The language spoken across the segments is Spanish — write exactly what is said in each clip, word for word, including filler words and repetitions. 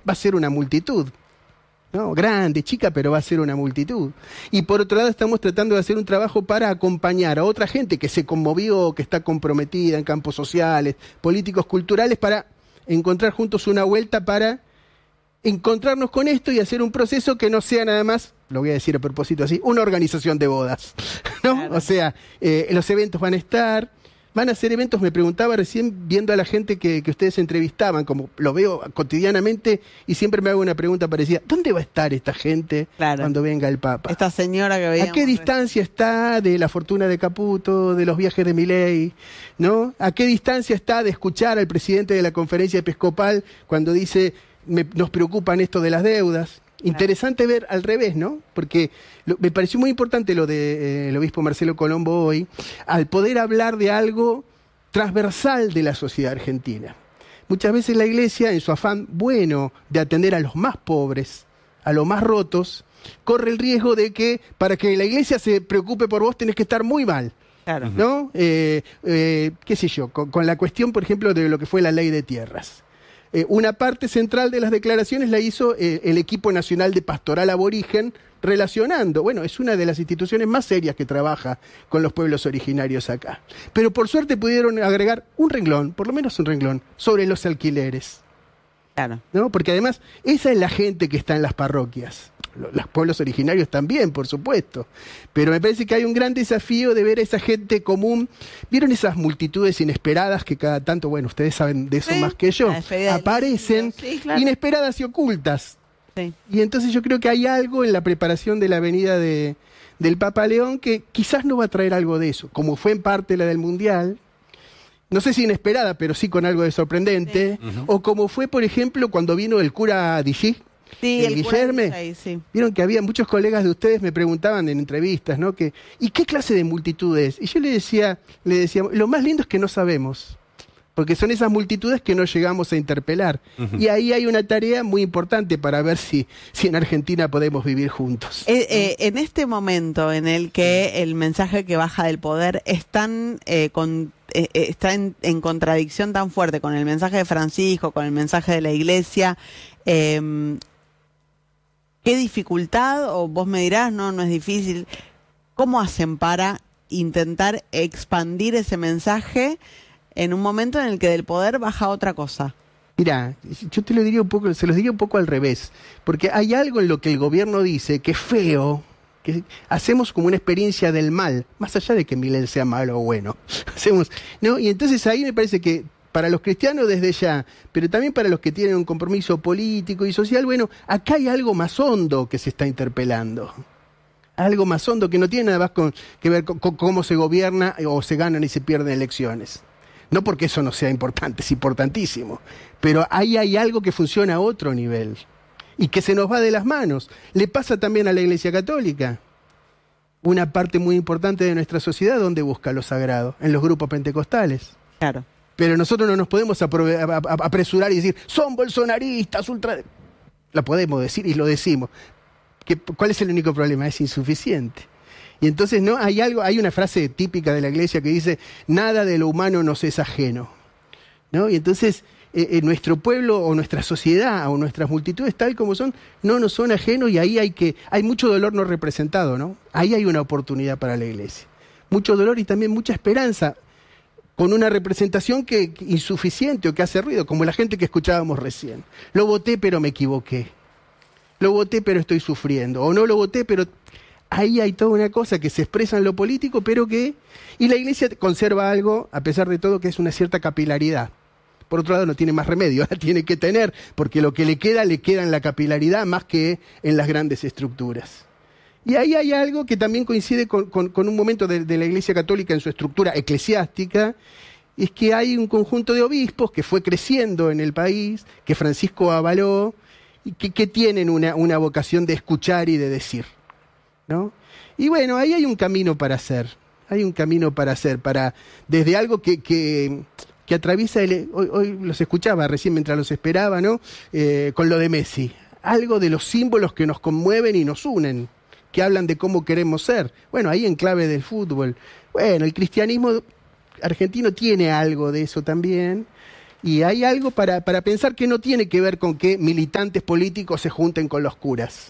va a ser una multitud, ¿no? Grande, chica, pero va a ser una multitud. Y por otro lado estamos tratando de hacer un trabajo para acompañar a otra gente que se conmovió, que está comprometida en campos sociales, políticos, culturales, para encontrar juntos una vuelta para encontrarnos con esto y hacer un proceso que no sea nada más, lo voy a decir a propósito así, una organización de bodas, ¿no? Claro. O sea, eh, los eventos van a estar, van a ser eventos, me preguntaba recién viendo a la gente que, que ustedes entrevistaban, como lo veo cotidianamente y siempre me hago una pregunta parecida, ¿dónde va a estar esta gente claro. cuando venga el Papa? Esta señora que veíamos. ¿A qué distancia está de la fortuna de Caputo, de los viajes de Milei, ¿no? ¿A qué distancia está de escuchar al presidente de la conferencia episcopal cuando dice me, nos preocupan esto de las deudas? Interesante ver al revés, ¿no? Porque lo, me pareció muy importante lo del de, eh, obispo Marcelo Colombo hoy, al poder hablar de algo transversal de la sociedad argentina. Muchas veces la Iglesia, en su afán bueno de atender a los más pobres, a los más rotos, corre el riesgo de que para que la Iglesia se preocupe por vos tenés que estar muy mal. Claro. ¿No? Eh, eh, qué sé yo, con, con la cuestión, por ejemplo, de lo que fue la ley de tierras. Eh, una parte central de las declaraciones la hizo eh, el Equipo Nacional de Pastoral Aborigen, relacionando, bueno, es una de las instituciones más serias que trabaja con los pueblos originarios acá. Pero por suerte pudieron agregar un renglón, por lo menos un renglón, sobre los alquileres. Claro. ¿No? Porque además, esa es la gente que está en las parroquias. Los pueblos originarios también, por supuesto. Pero me parece que hay un gran desafío de ver a esa gente común. ¿Vieron esas multitudes inesperadas que cada tanto, bueno, ustedes saben de eso sí, más que yo, aparecen sí, claro. inesperadas y ocultas? Sí. Y entonces yo creo que hay algo en la preparación de la venida de, del Papa León que quizás no va a traer algo de eso, como fue en parte la del Mundial. No sé si inesperada, pero sí con algo de sorprendente. Sí. Uh-huh. O como fue, por ejemplo, cuando vino el cura Digi. Sí, el Guillerme, ahí, sí. Vieron que había muchos colegas de ustedes me preguntaban en entrevistas, ¿no? Que, ¿y qué clase de multitud es? Y yo le decía, le decía, lo más lindo es que no sabemos, porque son esas multitudes que no llegamos a interpelar. Uh-huh. Y ahí hay una tarea muy importante para ver si, si en Argentina podemos vivir juntos. Eh, eh, en este momento en el que el mensaje que baja del poder es tan, eh, con, eh, está en, en contradicción tan fuerte con el mensaje de Francisco, con el mensaje de la Iglesia, eh, ¿qué dificultad, o vos me dirás, no, no es difícil, cómo hacen para intentar expandir ese mensaje en un momento en el que del poder baja otra cosa? Mirá, yo te lo diría un poco, se los diría un poco al revés, porque hay algo en lo que el gobierno dice que es feo, que hacemos como una experiencia del mal, más allá de que Milei sea malo o bueno. Hacemos, ¿no? Y entonces ahí me parece que para los cristianos desde ya, pero también para los que tienen un compromiso político y social, bueno, acá hay algo más hondo que se está interpelando. Algo más hondo que no tiene nada más con, que ver con, con cómo se gobierna o se ganan y se pierden elecciones. No porque eso no sea importante, es importantísimo. Pero ahí hay algo que funciona a otro nivel y que se nos va de las manos. Le pasa también a la Iglesia Católica. Una parte muy importante de nuestra sociedad, ¿dónde busca lo sagrado? En los grupos pentecostales. Claro. Pero nosotros no nos podemos apresurar y decir, son bolsonaristas, ultra... La podemos decir y lo decimos. ¿Qué, ¿Cuál es el único problema? Es insuficiente. Y entonces no hay algo, hay una frase típica de la Iglesia que dice, nada de lo humano nos es ajeno, ¿no? Y entonces eh, eh, nuestro pueblo o nuestra sociedad o nuestras multitudes tal como son, no nos son ajenos y ahí hay que, hay mucho dolor no representado, ¿no? Ahí hay una oportunidad para la Iglesia. Mucho dolor y también mucha esperanza, con una representación que, que insuficiente o que hace ruido, como la gente que escuchábamos recién. Lo voté pero me equivoqué. Lo voté pero estoy sufriendo. O no lo voté pero... Ahí hay toda una cosa que se expresa en lo político, pero que... Y la Iglesia conserva algo, a pesar de todo, que es una cierta capilaridad. Por otro lado, no tiene más remedio, la tiene que tener, porque lo que le queda, le queda en la capilaridad más que en las grandes estructuras. Y ahí hay algo que también coincide con, con, con un momento de, de la Iglesia Católica en su estructura eclesiástica, es que hay un conjunto de obispos que fue creciendo en el país, que Francisco avaló, y que, que tienen una, una vocación de escuchar y de decir, ¿no? Y bueno, ahí hay un camino para hacer, hay un camino para hacer, para desde algo que, que, que atraviesa, el, hoy, hoy los escuchaba recién mientras los esperaba, ¿no? Eh, con lo de Messi, algo de los símbolos que nos conmueven y nos unen, que hablan de cómo queremos ser. Bueno, ahí en clave del fútbol. Bueno, el cristianismo argentino tiene algo de eso también, Y hay algo para, para pensar que no tiene que ver con que militantes políticos se junten con los curas.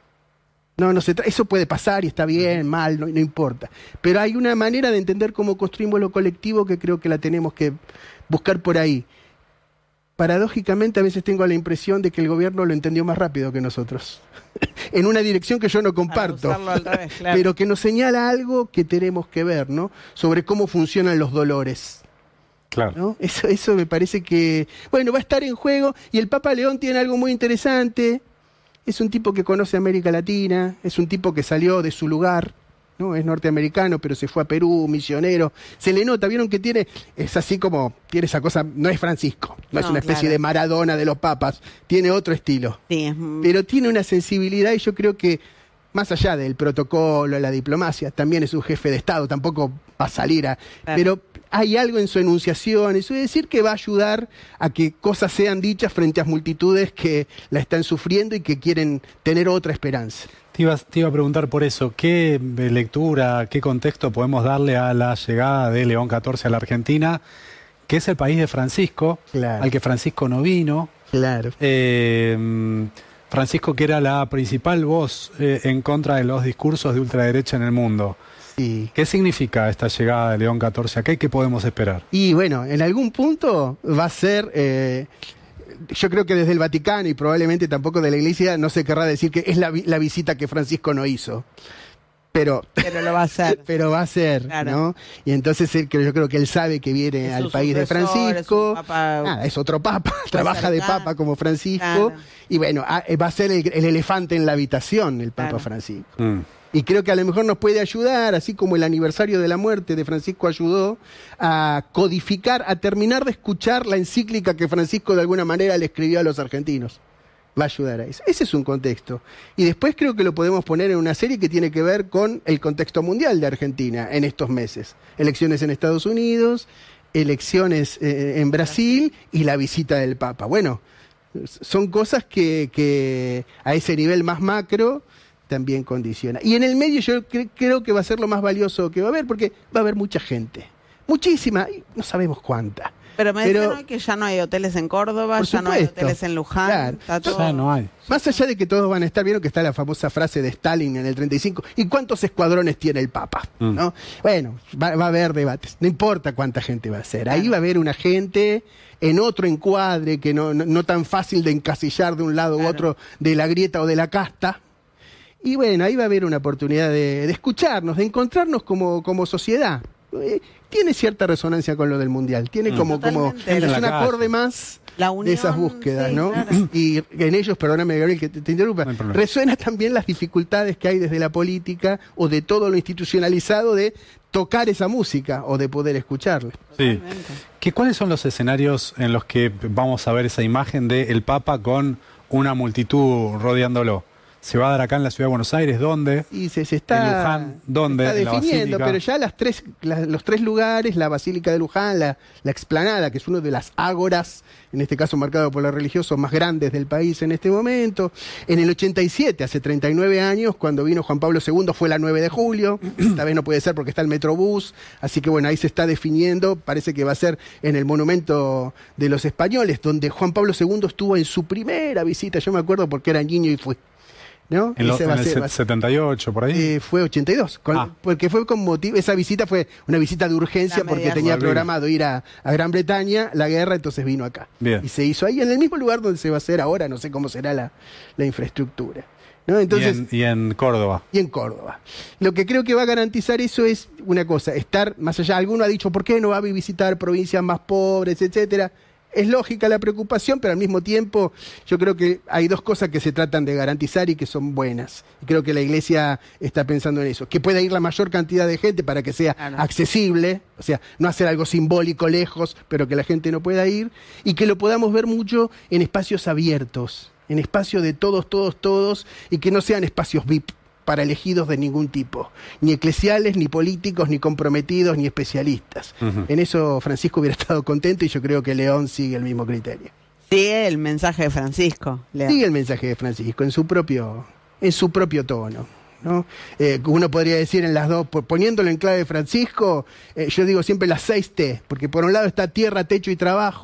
No, no se tra- eso puede pasar y está bien, mal, no, no importa. Pero hay una manera de entender cómo construimos lo colectivo que creo que la tenemos que buscar por ahí. Paradójicamente, a veces tengo la impresión de que el gobierno lo entendió más rápido que nosotros. En una dirección que yo no comparto, al revés, claro. pero que nos señala algo que tenemos que ver, ¿no? Sobre cómo funcionan los dolores. Claro. ¿No? Eso, eso me parece que, bueno, va a estar en juego. Y el Papa León tiene algo muy interesante. Es un tipo que conoce América Latina, es un tipo que salió de su lugar, ¿no? Es norteamericano, pero se fue a Perú, misionero. Se le nota, vieron que tiene, es así como, tiene esa cosa, no es Francisco, no, no es una especie claro. de Maradona de los papas, tiene otro estilo. Sí, es... Pero tiene una sensibilidad y yo creo que, más allá del protocolo, la diplomacia, también es un jefe de Estado, tampoco va a salir a... Claro. Pero hay algo en su enunciación, eso es decir que va a ayudar a que cosas sean dichas frente a multitudes que la están sufriendo y que quieren tener otra esperanza. Te iba, te iba a preguntar por eso, ¿qué lectura, qué contexto podemos darle a la llegada de León catorce a la Argentina, que es el país de Francisco, Claro. al que Francisco no vino? Claro. Eh, Francisco, que era la principal voz eh, en contra de los discursos de ultraderecha en el mundo. Sí. ¿Qué significa esta llegada de León catorce acá y qué podemos esperar? Y bueno, en algún punto va a ser, eh, yo creo que desde el Vaticano y probablemente tampoco de la Iglesia no se querrá decir que es la, vi- la visita que Francisco no hizo. Pero, Pero lo va a hacer. pero va a ser, Claro. ¿no? Y entonces él, que yo creo que él sabe que viene Es al su país de sucesor, Francisco. es un papa- Nada, es otro papa, trabaja de cercano. papa como Francisco. Claro. Y bueno, ah, va a ser el, el elefante en la habitación, el Papa Claro. Francisco. Mm. Y creo que a lo mejor nos puede ayudar, así como el aniversario de la muerte de Francisco ayudó, a codificar, a terminar de escuchar la encíclica que Francisco de alguna manera le escribió a los argentinos. Va a ayudar a eso. Ese es un contexto. Y después creo que lo podemos poner en una serie que tiene que ver con el contexto mundial de Argentina en estos meses. Elecciones en Estados Unidos, elecciones eh, en Brasil y la visita del Papa. Bueno, son cosas que, que a ese nivel más macro también condiciona. Y en el medio yo cre- creo que va a ser lo más valioso que va a haber, porque va a haber mucha gente. Muchísima, y no sabemos cuánta. Pero me Pero- decían hoy que ya no hay hoteles en Córdoba, Por ya no hay supuesto. hoteles en Luján. Claro. Está todo... Ya no hay. Más allá de que todos van a estar, vieron que está la famosa frase de Stalin en el treinta y cinco, ¿y cuántos escuadrones tiene el Papa? Mm. ¿No? Bueno, va, va a haber debates, no importa cuánta gente va a ser, ahí va a haber una gente en otro encuadre que no, no, no tan fácil de encasillar de un lado u Claro. otro de la grieta o de la casta. Y bueno, ahí va a haber una oportunidad de, de escucharnos, de encontrarnos como, como sociedad. Eh, tiene cierta resonancia con lo del Mundial, tiene Mm. como, como Totalmente. es En la un calle. acorde más La de unión, esas búsquedas, sí, ¿no? claro. Y en ellos, perdóname Gabriel que te, te interrumpa, No hay problema. resuena también las dificultades que hay desde la política o de todo lo institucionalizado de tocar esa música o de poder escucharla. Sí. Totalmente. ¿Qué, ¿Cuáles son los escenarios en los que vamos a ver esa imagen del Papa con una multitud rodeándolo? ¿Se va a dar acá en la ciudad de Buenos Aires? ¿Dónde? Y se, se ¿En está, Luján? ¿Dónde? se está ¿En la definiendo, Basílica? pero ya las tres, la- los tres lugares, la Basílica de Luján, la, la Explanada, que es una de las ágoras, en este caso marcado por la religiosa, más grandes del país en este momento. En el ochenta y siete, hace treinta y nueve años, cuando vino Juan Pablo segundo, fue la nueve de julio. Esta vez no puede ser porque está el Metrobús, así que bueno, ahí se está definiendo, parece que va a ser en el Monumento de los Españoles, donde Juan Pablo segundo estuvo en su primera visita, yo me acuerdo porque era niño y fui. ¿No? En, lo- Ese en va a el ser- set- va a ser- setenta y ocho, por ahí. eh, fue ochenta y dos, con- Ah. porque fue con motivo, esa visita fue una visita de urgencia Una porque mediación. tenía Volví. programado ir a, a Gran Bretaña, la guerra, entonces vino acá. Bien. Y se hizo ahí, en el mismo lugar donde se va a hacer ahora, no sé cómo será la, la infraestructura. ¿No? Entonces, y, en, y en Córdoba. y en Córdoba. Lo que creo que va a garantizar eso es una cosa, estar más allá. Alguno ha dicho, ¿por qué no va a visitar provincias más pobres, etcétera? Es lógica la preocupación, pero al mismo tiempo yo creo que hay dos cosas que se tratan de garantizar y que son buenas. Y creo que la Iglesia está pensando en eso. Que pueda ir la mayor cantidad de gente para que sea Claro. accesible, o sea, no hacer algo simbólico lejos, pero que la gente no pueda ir. Y que lo podamos ver mucho en espacios abiertos, en espacios de todos, todos, todos, y que no sean espacios V I P para elegidos de ningún tipo, ni eclesiales, ni políticos, ni comprometidos, ni especialistas. Ujú. En eso Francisco hubiera estado contento y yo creo que León sigue el mismo criterio. Sigue el mensaje de Francisco. Leo. Sigue el mensaje de Francisco en su propio, en su propio tono, ¿no? Eh, uno podría decir en las dos, po- poniéndolo en clave de Francisco, eh, yo digo siempre las seis T, porque por un lado está tierra, techo y trabajo,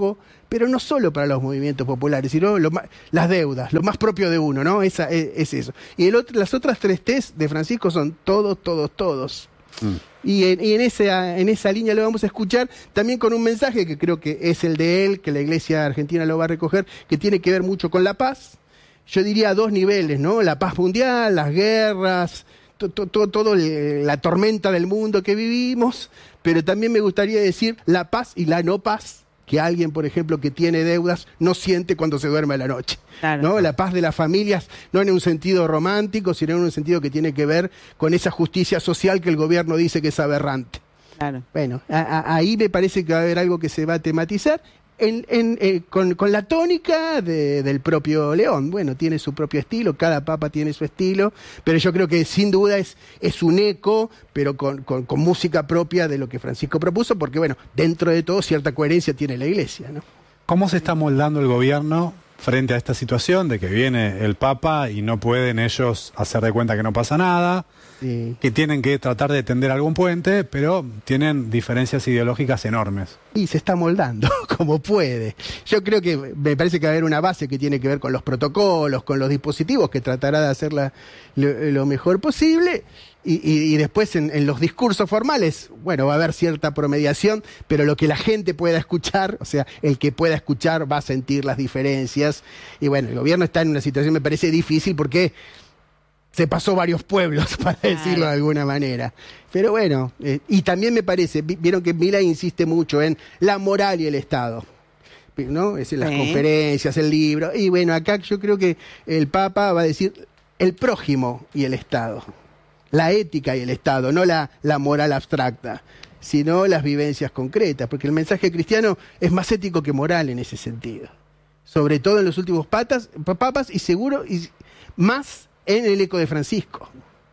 pero no solo para los movimientos populares, sino lo más, las deudas, lo más propio de uno, ¿no? Esa, es, es eso. Y el otro, las otras tres T's de Francisco son todos, todos, todos. Mm. Y, en, y en, esa, en esa línea lo vamos a escuchar también con un mensaje que creo que es el de él, que la Iglesia Argentina lo va a recoger, que tiene que ver mucho con la paz. Yo diría a dos niveles, ¿no? La paz mundial, las guerras, todo, todo, todo la tormenta del mundo que vivimos, pero también me gustaría decir la paz y la no paz que alguien, por ejemplo, que tiene deudas no siente cuando se duerme a la noche. Claro. ¿No? La paz de las familias, no en un sentido romántico, sino en un sentido que tiene que ver con esa justicia social que el gobierno dice que es aberrante. Claro. Bueno, a, a, ahí me parece que va a haber algo que se va a tematizar. En, en, eh, con, con la tónica de, del propio León. Bueno, tiene su propio estilo, cada papa tiene su estilo, pero yo creo que sin duda es, es un eco, pero con, con, con música propia de lo que Francisco propuso, porque bueno, dentro de todo cierta coherencia tiene la Iglesia, ¿no? ¿Cómo se está moldando el gobierno frente a esta situación de que viene el Papa y no pueden ellos hacer de cuenta que no pasa nada? Sí. Que tienen que tratar de tender algún puente, pero tienen diferencias ideológicas enormes. Y se está moldando como puede. Yo creo que me parece que va a haber una base que tiene que ver con los protocolos, con los dispositivos, que tratará de hacerla lo, lo mejor posible. Y, y, y después en, en los discursos formales, bueno, va a haber cierta promediación, pero lo que la gente pueda escuchar, o sea, el que pueda escuchar va a sentir las diferencias. Y bueno, el gobierno está en una situación, me parece difícil, porque se pasó varios pueblos, para decirlo de alguna manera. Pero bueno, eh, y también me parece, vieron que Milei insiste mucho en la moral y el Estado, ¿no? Es en las sí. conferencias, el libro. Y bueno, acá yo creo que el Papa va a decir el prójimo y el Estado. La ética y el Estado, no la, la moral abstracta, sino las vivencias concretas, porque el mensaje cristiano es más ético que moral en ese sentido. Sobre todo en los últimos patas, papas y seguro y más en el eco de Francisco,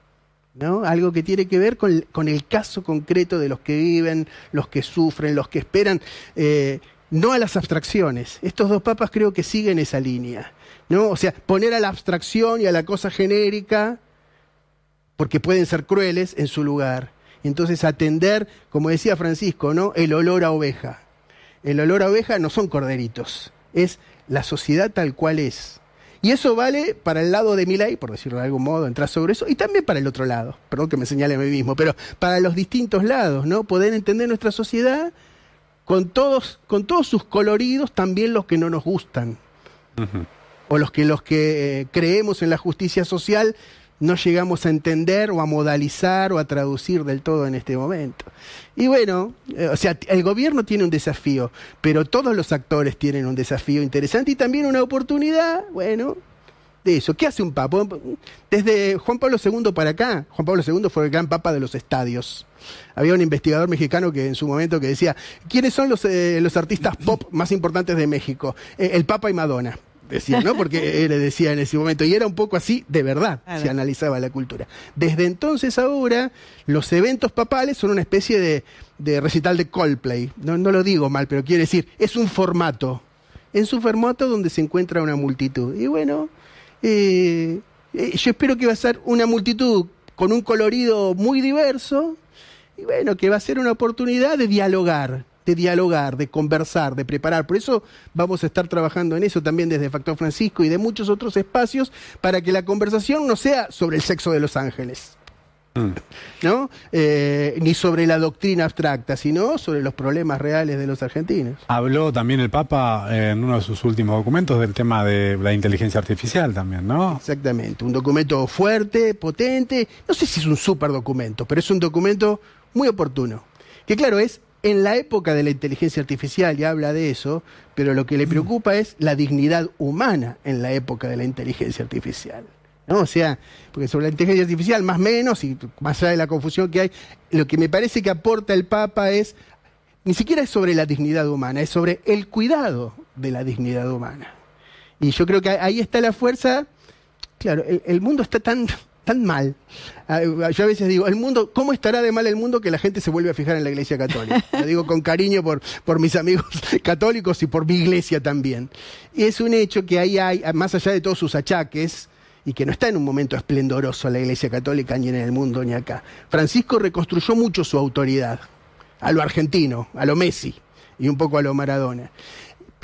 ¿no? Algo que tiene que ver con, con el caso concreto de los que viven, los que sufren, los que esperan, eh, no a las abstracciones. Estos dos papas creo que siguen esa línea, ¿no? O sea, poner a la abstracción y a la cosa genérica, porque pueden ser crueles, en su lugar. Entonces atender, como decía Francisco, ¿no? El olor a oveja. El olor a oveja no son corderitos, es la sociedad tal cual es. Y eso vale para el lado de Milei, por decirlo de algún modo, entrar sobre eso, y también para el otro lado. Perdón que me señale a mí mismo, pero para los distintos lados, ¿no? Poder entender nuestra sociedad con todos, con todos sus coloridos, también los que no nos gustan. Uh-huh. O los que, los que eh, creemos en la justicia social no llegamos a entender o a modalizar o a traducir del todo en este momento. Y bueno, eh, o sea, el gobierno tiene un desafío, pero todos los actores tienen un desafío interesante y también una oportunidad, bueno, de eso. ¿Qué hace un papa? Desde Juan Pablo segundo para acá, Juan Pablo segundo fue el gran papa de los estadios. Había un investigador mexicano que en su momento que decía, ¿quiénes son los, eh, los artistas pop más importantes de México? Eh, el Papa y Madonna. Decía, ¿no? Porque él le decía en ese momento, y era un poco así, de verdad, claro. Se analizaba la cultura. Desde entonces ahora, los eventos papales son una especie de, de recital de Coldplay. No, no lo digo mal, pero quiere decir, es un formato. Es un formato donde se encuentra una multitud. Y bueno, eh, eh, yo espero que va a ser una multitud con un colorido muy diverso, y bueno, que va a ser una oportunidad de dialogar. de dialogar, de conversar, de preparar. Por eso vamos a estar trabajando en eso también desde Factor Francisco y de muchos otros espacios para que la conversación no sea sobre el sexo de los ángeles, mm. ¿no? Eh, ni sobre la doctrina abstracta, sino sobre los problemas reales de los argentinos. Habló también el Papa en uno de sus últimos documentos del tema de la inteligencia artificial también, ¿no? Exactamente, un documento fuerte, potente, no sé si es un super documento, pero es un documento muy oportuno, que claro, es en la época de la inteligencia artificial, ya habla de eso, pero lo que le preocupa es la dignidad humana en la época de la inteligencia artificial, ¿no? O sea, porque sobre la inteligencia artificial, más o menos, y más allá de la confusión que hay, lo que me parece que aporta el Papa es, ni siquiera es sobre la dignidad humana, es sobre el cuidado de la dignidad humana. Y yo creo que ahí está la fuerza. Claro, el, el mundo está tan... tan mal. Yo a veces digo, el mundo, ¿cómo estará de mal el mundo que la gente se vuelve a fijar en la Iglesia Católica? Lo digo con cariño por, por mis amigos católicos y por mi Iglesia también. Y es un hecho que ahí hay, más allá de todos sus achaques, y que no está en un momento esplendoroso la Iglesia Católica ni en el mundo ni acá. Francisco reconstruyó mucho su autoridad, a lo argentino, a lo Messi, y un poco a lo Maradona.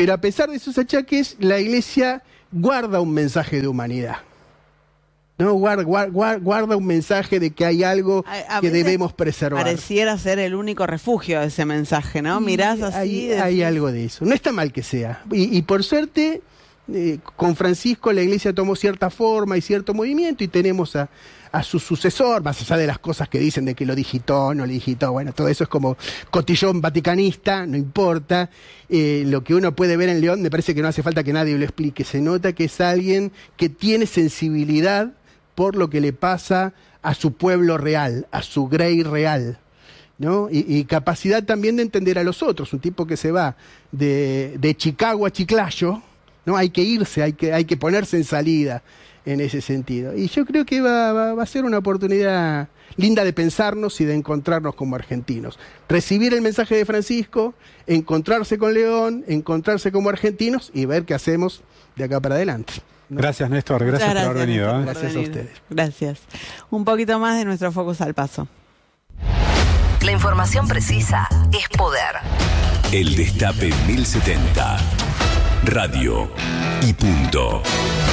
Pero a pesar de esos achaques, la Iglesia guarda un mensaje de humanidad. ¿No? Guarda, guarda, guarda un mensaje de que hay algo a, a que debemos preservar. Pareciera ser el único refugio de ese mensaje, ¿no? Mirás así. Hay, decís... hay algo de eso. No está mal que sea. Y, y por suerte, eh, con Francisco la Iglesia tomó cierta forma y cierto movimiento y tenemos a, a su sucesor, más allá de las cosas que dicen de que lo digitó, no lo digitó, bueno, todo eso es como cotillón vaticanista, no importa. Eh, lo que uno puede ver en León, me parece que no hace falta que nadie lo explique. Se nota que es alguien que tiene sensibilidad por lo que le pasa a su pueblo real, a su grey real, ¿no? Y, y capacidad también de entender a los otros, un tipo que se va de, de Chicago a Chiclayo, ¿no? Hay que irse, hay que, hay que ponerse en salida en ese sentido. Y yo creo que va, va, va a ser una oportunidad linda de pensarnos y de encontrarnos como argentinos. Recibir el mensaje de Francisco, encontrarse con León, encontrarse como argentinos y ver qué hacemos de acá para adelante. ¿No? Gracias, Néstor. Gracias, gracias por haber venido. Néstor, ¿eh? por Gracias venir. a ustedes. Gracias. Un poquito más de nuestro Focus al Paso. La información precisa es poder. El Destape mil setenta. Radio y punto.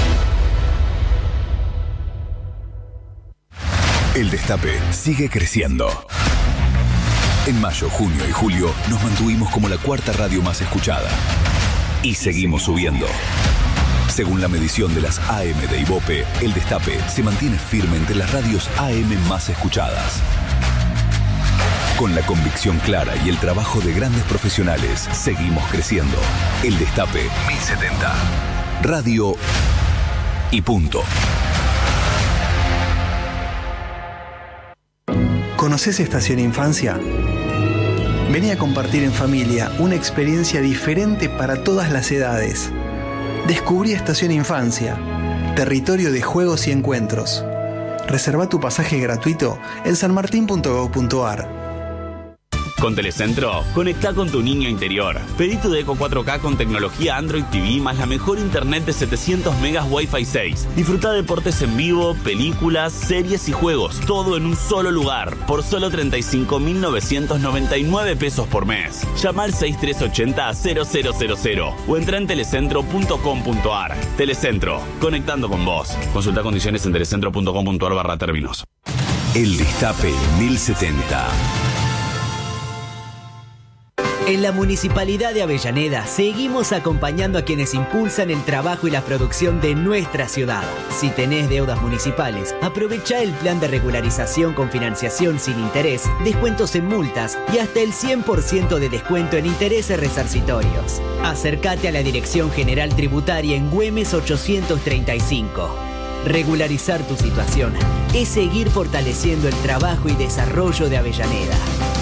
El Destape sigue creciendo. En mayo, junio y julio nos mantuvimos como la cuarta radio más escuchada. Y seguimos subiendo. Según la medición de las A M de Ibope, El Destape se mantiene firme entre las radios A M más escuchadas. Con la convicción clara y el trabajo de grandes profesionales, seguimos creciendo. El Destape mil setenta. Radio y punto. ¿Conoces Estación Infancia? Vení a compartir en familia una experiencia diferente para todas las edades. Descubrí Estación Infancia, territorio de juegos y encuentros. Reserva tu pasaje gratuito en sanmartin punto gob punto ar. Con Telecentro, conectá con tu niño interior. Pedí tu Deco cuatro K con tecnología Android T V más la mejor internet de setecientos megas Wi-Fi seis. Disfruta deportes en vivo, películas, series y juegos, todo en un solo lugar, por solo treinta y cinco mil novecientos noventa y nueve pesos por mes. Llama al seis tres ocho cero cero cero cero cero o entra en telecentro punto com punto ar. Telecentro, conectando con vos. Consulta condiciones en telecentro punto com punto ar barra términos. El Destape mil setenta. En la Municipalidad de Avellaneda seguimos acompañando a quienes impulsan el trabajo y la producción de nuestra ciudad. Si tenés deudas municipales, aprovecha el plan de regularización con financiación sin interés, descuentos en multas y hasta el cien por ciento de descuento en intereses resarcitorios. Acércate a la Dirección General Tributaria en Güemes ochocientos treinta y cinco. Regularizar tu situación es seguir fortaleciendo el trabajo y desarrollo de Avellaneda.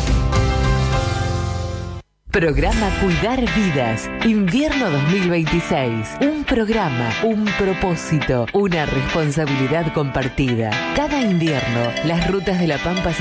Programa Cuidar Vidas, invierno dos mil veintiséis. Un programa, un propósito, una responsabilidad compartida. Cada invierno, las rutas de La Pampa